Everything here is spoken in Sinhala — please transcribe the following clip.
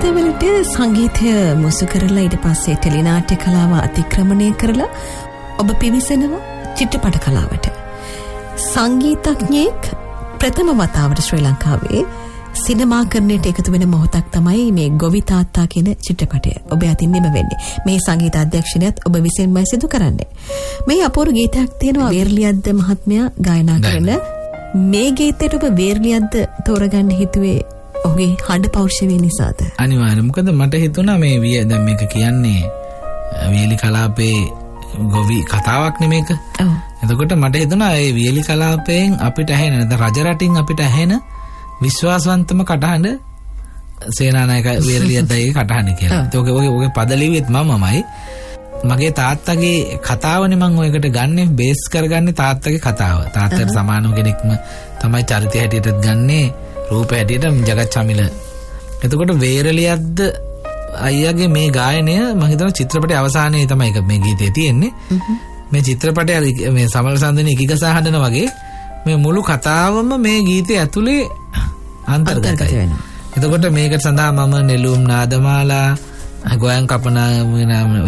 අවස්ථාවලට සංගීතය මුසු කරලා ඊට පස්සේ ටෙලිනාට්‍ය කලාව අතික්‍රමණය කරලා ඔබ පිවිසෙනවා චිත්‍රපට කලාවට. සංගීතඥයෙක් ප්‍රථම වතාවට ශ්‍රී ලංකාවේ සිනමාකරණයට එකතු වෙන මොහොතක් තමයි මේ ගොවි තාත්තා කියන චිත්‍රපටය. ඔබ අතින් නිම වෙන්නේ. මේ සංගීත අධ්‍යක්ෂණයත් ඔබ විසින්මයි සිදු කරන්නේ. මේ අපූර්ව ගීතයක් තියෙනවා වේර්ලියද්ද මහත්මයා ගායනා කරන. මේ ගීතයට ඔබ වේර්ලියද්ද තෝරගන්න හිතුවේ ඔහුගේ හඬ පෞරුෂය නිසාද? අනිවාර්යයෙන්. මොකද මට හිතුණා මේ දැන් මේක කියන්නේ වියලි කලාපේ ගොවි කතාවක් නෙමේක. ඔව්. එතකොට මට හිතුණා මේ වියලි කලාපයෙන් අපිට ඇහෙන නැත්නම් රජ රටින් අපිට ඇහෙන විශ්වාසවන්තම කටහඬ සේනානායක වේරලියද්දගේ කටහඬ කියලා. ඒක ඔගේ පද ලිව්වෙත් මමමයි. මගේ තාත්තගේ කතාවනේ මම ඔයකට ගන්නෙ බේස් කරගන්නේ තාත්තගේ කතාව. තාත්තට සමානව කෙනෙක්ම තමයි චරිතය හැටියටත් ගන්නේ රූප හැටියට ජගත් චමිල. එතකොට වේරලියද්ද අයියාගේ මේ ගායනය මම හිතනවා චිත්‍රපටයේ අවසානයේ තමයි මේ ගීතේ තියෙන්නේ. මේ චිත්‍රපටයේ මේ සමල සඳනේ ඉකිගසා හඬන වගේ මේ මුළු කතාවම මේ ගීතේ ඇතුලේ අන්තර්ගතයි වෙනවා. එතකොට මේකට සඳහා මම නෙළුම් නාදමාලා ගෝයන් කපන